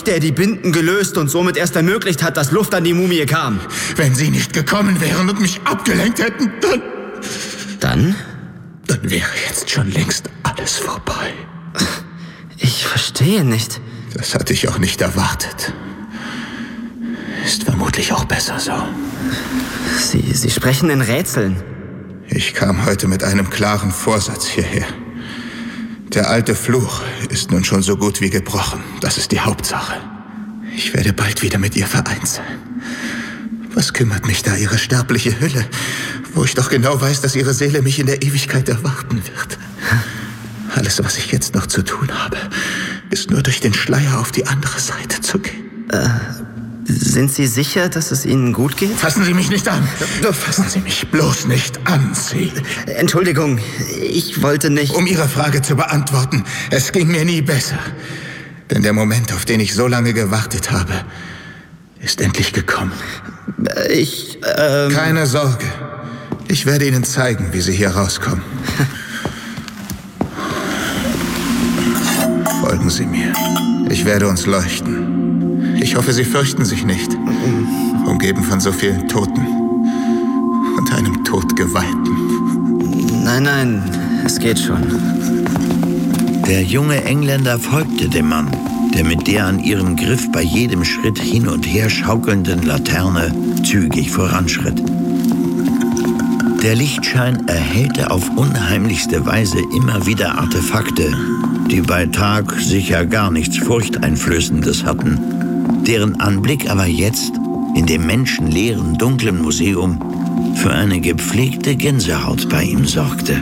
der die Binden gelöst und somit erst ermöglicht hat, dass Luft an die Mumie kam. Wenn Sie nicht gekommen wären und mich abgelenkt hätten, Dann? Dann wäre jetzt schon längst alles vorbei. Ich verstehe nicht. Das hatte ich auch nicht erwartet. Ist vermutlich auch besser so. Sie sprechen in Rätseln. Ich kam heute mit einem klaren Vorsatz hierher. Der alte Fluch ist nun schon so gut wie gebrochen. Das ist die Hauptsache. Ich werde bald wieder mit ihr vereint sein. Was kümmert mich da ihre sterbliche Hülle, wo ich doch genau weiß, dass ihre Seele mich in der Ewigkeit erwarten wird? Alles, was ich jetzt noch zu tun habe, ist nur durch den Schleier auf die andere Seite zu gehen. Sind Sie sicher, dass es Ihnen gut geht? Fassen Sie mich nicht an! Fassen Sie mich bloß nicht an, Sie! Entschuldigung, ich wollte nicht... Um Ihre Frage zu beantworten, es ging mir nie besser. Denn der Moment, auf den ich so lange gewartet habe, ist endlich gekommen. Keine Sorge. Ich werde Ihnen zeigen, wie Sie hier rauskommen. Folgen Sie mir. Ich werde uns leuchten. Ich hoffe, Sie fürchten sich nicht. Umgeben von so vielen Toten. Und einem Todgeweihten. Nein, es geht schon. Der junge Engländer folgte dem Mann, der mit der an ihrem Griff bei jedem Schritt hin und her schaukelnden Laterne zügig voranschritt. Der Lichtschein erhellte auf unheimlichste Weise immer wieder Artefakte, die bei Tag sicher gar nichts Furchteinflößendes hatten, deren Anblick aber jetzt in dem menschenleeren, dunklen Museum für eine gepflegte Gänsehaut bei ihm sorgte.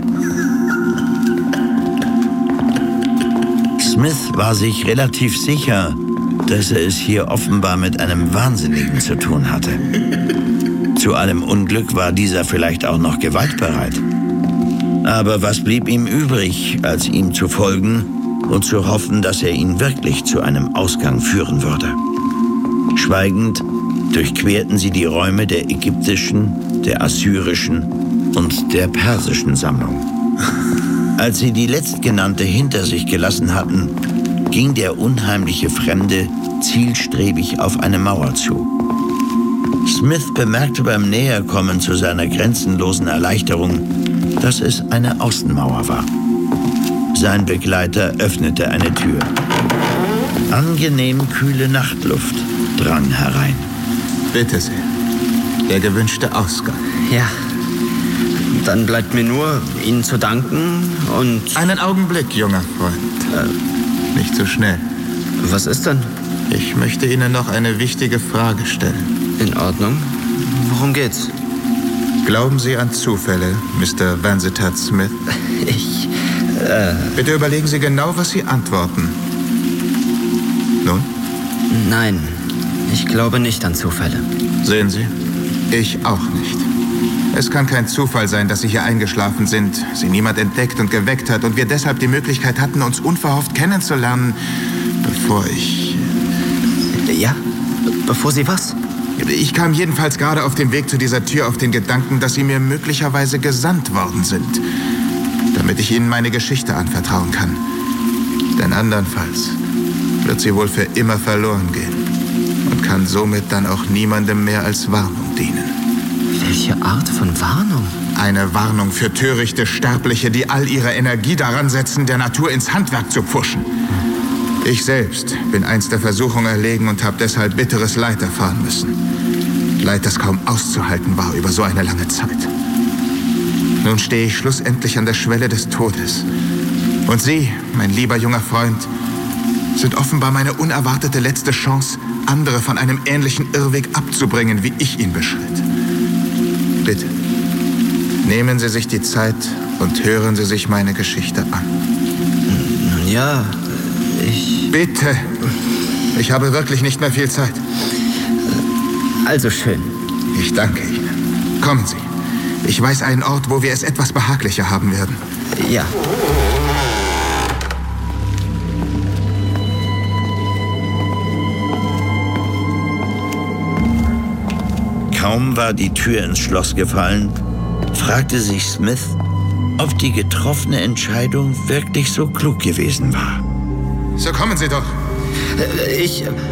Smith war sich relativ sicher, dass er es hier offenbar mit einem Wahnsinnigen zu tun hatte. Zu allem Unglück war dieser vielleicht auch noch gewaltbereit. Aber was blieb ihm übrig, als ihm zu folgen und zu hoffen, dass er ihn wirklich zu einem Ausgang führen würde? Schweigend durchquerten sie die Räume der ägyptischen, der assyrischen und der persischen Sammlung. Als sie die letztgenannte hinter sich gelassen hatten, ging der unheimliche Fremde zielstrebig auf eine Mauer zu. Smith bemerkte beim Näherkommen zu seiner grenzenlosen Erleichterung, dass es eine Außenmauer war. Sein Begleiter öffnete eine Tür. Angenehm kühle Nachtluft drang herein. Bitte sehr. Der gewünschte Ausgang. Ja, dann bleibt mir nur, Ihnen zu danken und... Einen Augenblick, junger Freund. Nicht so schnell. Was ist denn? Ich möchte Ihnen noch eine wichtige Frage stellen. In Ordnung. Worum geht's? Glauben Sie an Zufälle, Mr. Vansittart Smith? Bitte überlegen Sie genau, was Sie antworten. Nun? Nein, ich glaube nicht an Zufälle. Sehen Sie? Ich auch nicht. Es kann kein Zufall sein, dass Sie hier eingeschlafen sind, Sie niemand entdeckt und geweckt hat und wir deshalb die Möglichkeit hatten, uns unverhofft kennenzulernen, bevor ich... Ja? Bevor Sie was? Ich kam jedenfalls gerade auf dem Weg zu dieser Tür auf den Gedanken, dass Sie mir möglicherweise gesandt worden sind, damit ich Ihnen meine Geschichte anvertrauen kann. Denn andernfalls wird sie wohl für immer verloren gehen und kann somit dann auch niemandem mehr als Warnung dienen. Welche Art von Warnung? Eine Warnung für törichte Sterbliche, die all ihre Energie daran setzen, der Natur ins Handwerk zu pfuschen. Ich selbst bin einst der Versuchung erlegen und habe deshalb bitteres Leid erfahren müssen. Leid, das kaum auszuhalten war über so eine lange Zeit. Nun stehe ich schlussendlich an der Schwelle des Todes. Und Sie, mein lieber junger Freund, sind offenbar meine unerwartete letzte Chance, andere von einem ähnlichen Irrweg abzubringen, wie ich ihn beschritt. Bitte, nehmen Sie sich die Zeit und hören Sie sich meine Geschichte an. Nun ja, Bitte! Ich habe wirklich nicht mehr viel Zeit. Also schön. Ich danke Ihnen. Kommen Sie. Ich weiß einen Ort, wo wir es etwas behaglicher haben werden. Ja. Kaum war die Tür ins Schloss gefallen, fragte sich Smith, ob die getroffene Entscheidung wirklich so klug gewesen war. So kommen Sie doch.